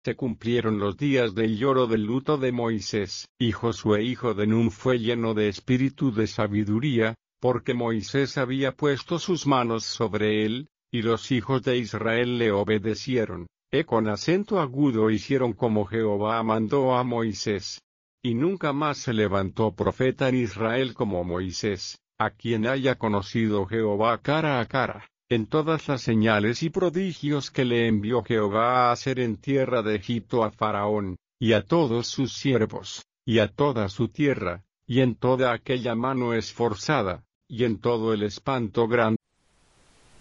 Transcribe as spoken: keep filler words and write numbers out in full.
se cumplieron los días del lloro del luto de Moisés, y Josué hijo de Nun fue lleno de espíritu de sabiduría, porque Moisés había puesto sus manos sobre él, y los hijos de Israel le obedecieron, e con acento agudo hicieron como Jehová mandó a Moisés. Y nunca más se levantó profeta en Israel como Moisés, a quien haya conocido Jehová cara a cara, en todas las señales y prodigios que le envió Jehová a hacer en tierra de Egipto a Faraón, y a todos sus siervos, y a toda su tierra, y en toda aquella mano esforzada, y en todo el espanto grande